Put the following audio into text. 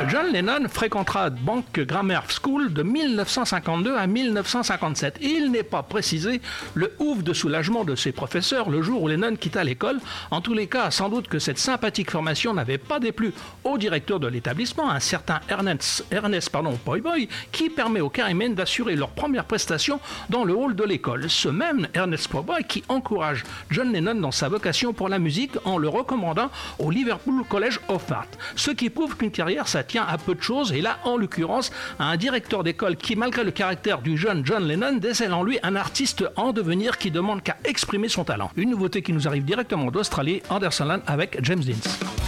John Lennon fréquentera Bank Grammar School de 1952 à 1957. Il n'est pas précisé le ouf de soulagement de ses professeurs le jour où Lennon quitta l'école. En tous les cas, sans doute que cette sympathique formation n'avait pas déplu au directeur de l'établissement, un certain Ernest Poyboy, qui permet aux Quarrymen d'assurer leur première prestation dans le hall de l'école. Ce même Ernest Poyboy qui encourage John Lennon dans sa vocation pour la musique en le recommandant au Liverpool College of Art. Ce qui prouve qu'une carrière, ça tient à peu de choses, et là, en l'occurrence, à un directeur d'école qui, malgré le caractère du jeune John Lennon, décèle en lui un artiste en devenir qui demande qu'à exprimer son talent. Une nouveauté qui nous arrive directement d'Australie, Anderson Land avec James Dean.